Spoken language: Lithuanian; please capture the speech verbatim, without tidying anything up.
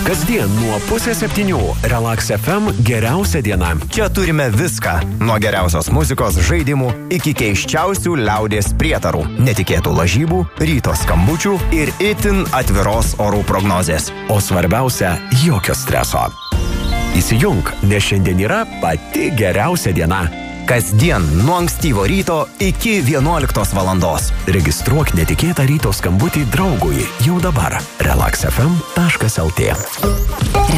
Kasdien nuo pusės septynių Relax F M geriausia diena. Čia turime viską. Nuo geriausios muzikos, žaidimų iki keiščiausių liaudies prietarų, netikėtų lažybų, ryto skambučių ir itin atviros orų prognozės. O svarbiausia, jokio streso. Įsijunk, nes šiandien yra pati geriausia diena. Kasdien nuo ankstyvo ryto iki vienuoliktos valandos. Registruok netikėtą ryto skambutį draugui jau dabar. relax f m taškas l t